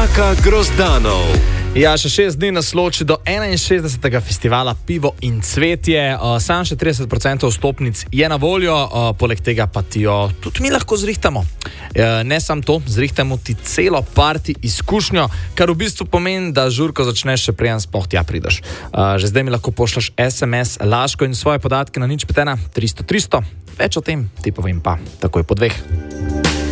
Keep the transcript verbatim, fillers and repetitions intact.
Jaka Grozdanov. Ja, še šest dni nas loči do enainšestdesetega festivala Pivo in cvetje. Uh, sam še trideset procentov vstopnic je na voljo, uh, poleg tega pa ti jo tudi mi lahko zrihtamo. Uh, ne samo to, zrihtamo ti celo party izkušnjo, kar v bistvu pomeni, da žurko začneš še preden sploh tja prideš. Uh, že zdaj mi lahko pošljaš es em es Laško in svoje podatke na nič pet ena tristo tristo. Več o tem ti povem pa takoj po dveh.